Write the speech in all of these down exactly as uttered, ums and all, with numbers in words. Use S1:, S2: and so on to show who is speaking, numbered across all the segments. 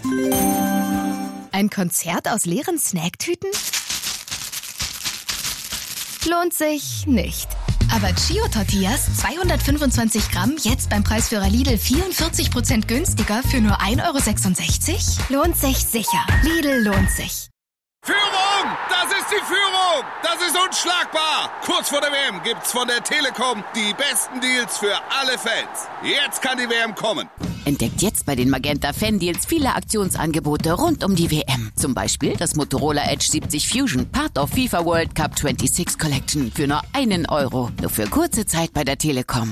S1: Ein Konzert aus leeren Snacktüten? Lohnt sich nicht. Aber Chio-Tortillas, zweihundertfünfundzwanzig Gramm, jetzt beim Preisführer Lidl vierundvierzig Prozent günstiger für nur ein Euro sechsundsechzig? Lohnt sich sicher. Lidl lohnt sich.
S2: Führung! Das ist die Führung! Das ist unschlagbar! Kurz vor der W M gibt's von der Telekom die besten Deals für alle Fans. Jetzt kann die W M kommen.
S3: Entdeckt jetzt bei den Magenta Fan Deals viele Aktionsangebote rund um die W M. Zum Beispiel das Motorola Edge siebzig Fusion, Part of FIFA World Cup sechsundzwanzig Collection für nur einen Euro. Nur für kurze Zeit bei der Telekom.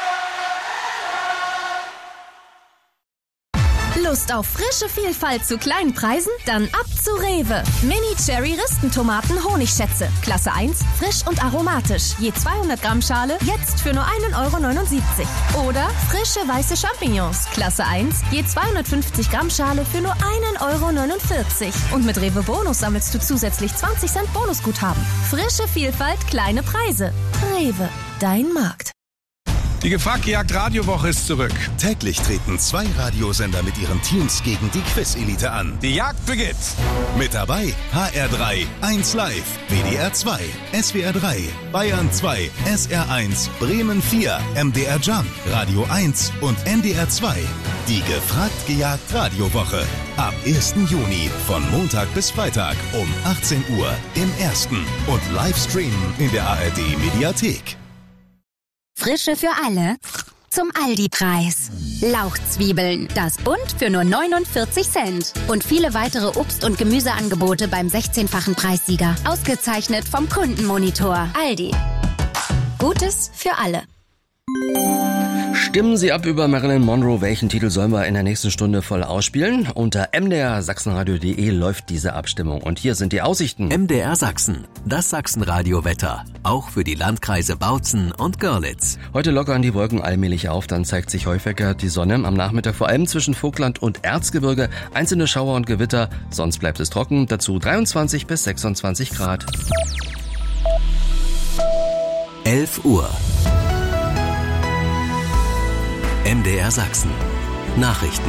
S4: Lust auf frische Vielfalt zu kleinen Preisen? Dann ab zu Rewe. Mini-Cherry-Ristentomaten Honigschätze. Klasse eins, frisch und aromatisch. Je zweihundert Gramm Schale, jetzt für nur einen Euro neunundsiebzig. Oder frische weiße Champignons. Klasse eins, je zweihundertfünfzig Gramm Schale für nur einen Euro neunundvierzig. Und mit Rewe Bonus sammelst du zusätzlich zwanzig Cent Bonusguthaben. Frische Vielfalt, kleine Preise. Rewe, dein Markt.
S5: Die Gefragt-Gejagt Radiowoche ist zurück.
S6: Täglich treten zwei Radiosender mit ihren Teams gegen die Quiz-Elite an.
S5: Die Jagd beginnt.
S6: Mit dabei H R drei, eins Live, W D R zwei, S W R drei, Bayern zwei, S R eins, Bremen vier, M D R Jump, Radio eins und N D R zwei. Die Gefragt-Gejagt Radiowoche. Ab ersten Juni von Montag bis Freitag um achtzehn Uhr im Ersten und Livestream in der A R D-Mediathek.
S7: Frische für alle zum Aldi-Preis. Lauchzwiebeln, das Bund für nur neunundvierzig Cent. Und viele weitere Obst- und Gemüseangebote beim sechzehnfachen Preissieger. Ausgezeichnet vom Kundenmonitor. Aldi. Gutes für alle.
S8: Stimmen Sie ab über Marilyn Monroe. Welchen Titel sollen wir in der nächsten Stunde voll ausspielen? Unter m d r sachsenradio punkt d e läuft diese Abstimmung. Und hier sind die Aussichten.
S9: M D R Sachsen, das Sachsenradio-Wetter. Auch für die Landkreise Bautzen und Görlitz.
S8: Heute lockern die Wolken allmählich auf, dann zeigt sich häufiger die Sonne. Am Nachmittag vor allem zwischen Vogtland und Erzgebirge einzelne Schauer und Gewitter. Sonst bleibt es trocken, dazu dreiundzwanzig bis sechsundzwanzig Grad.
S9: elf Uhr. M D R Sachsen. Nachrichten.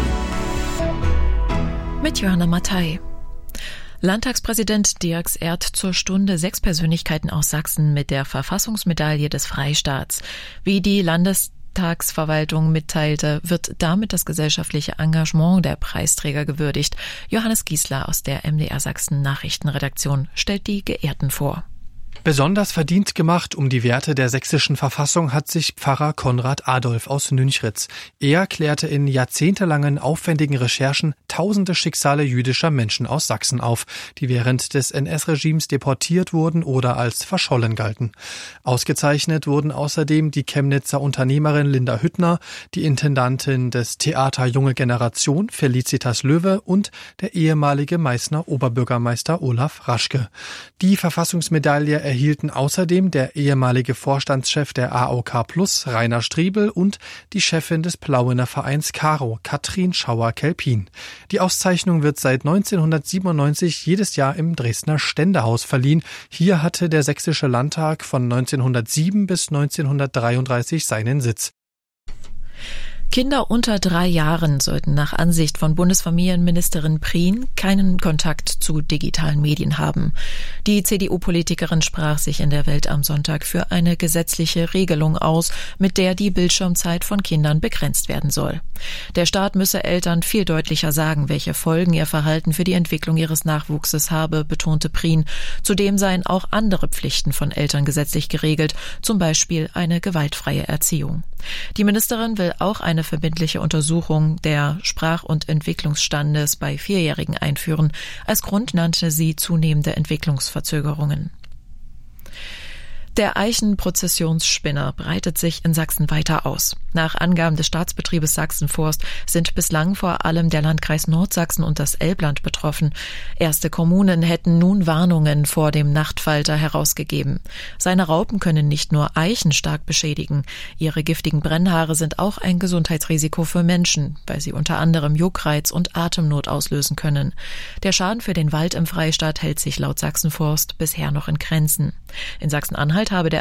S10: Mit Johanna Mattei. Landtagspräsident Dirks ehrt zur Stunde sechs Persönlichkeiten aus Sachsen mit der Verfassungsmedaille des Freistaats. Wie die Landestagsverwaltung mitteilte, wird damit das gesellschaftliche Engagement der Preisträger gewürdigt. Johannes Giesler aus der M D R Sachsen Nachrichtenredaktion stellt die Geehrten vor.
S11: Besonders verdient gemacht um die Werte der sächsischen Verfassung hat sich Pfarrer Konrad Adolf aus Nünchritz. Er klärte in jahrzehntelangen aufwendigen Recherchen tausende Schicksale jüdischer Menschen aus Sachsen auf, die während des N S-Regimes deportiert wurden oder als verschollen galten. Ausgezeichnet wurden außerdem die Chemnitzer Unternehmerin Linda Hüttner, die Intendantin des Theater Junge Generation Felicitas Löwe und der ehemalige Meißner Oberbürgermeister Olaf Raschke. Die Verfassungsmedaille erhielten außerdem der ehemalige Vorstandschef der A O K Plus, Rainer Striebel, und die Chefin des Plauener Vereins Karo, Katrin Schauer-Kelpin. Die Auszeichnung wird seit neunzehnhundertsiebenundneunzig jedes Jahr im Dresdner Ständehaus verliehen. Hier hatte der Sächsische Landtag von neunzehnhundertsieben bis neunzehnhundertdreiunddreißig seinen Sitz.
S10: Kinder unter drei Jahren sollten nach Ansicht von Bundesfamilienministerin Prien keinen Kontakt zu digitalen Medien haben. Die C D U-Politikerin sprach sich in der Welt am Sonntag für eine gesetzliche Regelung aus, mit der die Bildschirmzeit von Kindern begrenzt werden soll. Der Staat müsse Eltern viel deutlicher sagen, welche Folgen ihr Verhalten für die Entwicklung ihres Nachwuchses habe, betonte Prien. Zudem seien auch andere Pflichten von Eltern gesetzlich geregelt, zum Beispiel eine gewaltfreie Erziehung. Die Ministerin will auch eine verbindliche Untersuchung der Sprach- und Entwicklungsstandes bei Vierjährigen einführen. Als Grund nannte sie zunehmende Entwicklungsverzögerungen. Der Eichenprozessionsspinner breitet sich in Sachsen weiter aus. Nach Angaben des Staatsbetriebes Sachsenforst sind bislang vor allem der Landkreis Nordsachsen und das Elbland betroffen. Erste Kommunen hätten nun Warnungen vor dem Nachtfalter herausgegeben. Seine Raupen können nicht nur Eichen stark beschädigen. Ihre giftigen Brennhaare sind auch ein Gesundheitsrisiko für Menschen, weil sie unter anderem Juckreiz und Atemnot auslösen können. Der Schaden für den Wald im Freistaat hält sich laut Sachsenforst bisher noch in Grenzen. In Sachsen-Anhalt habe der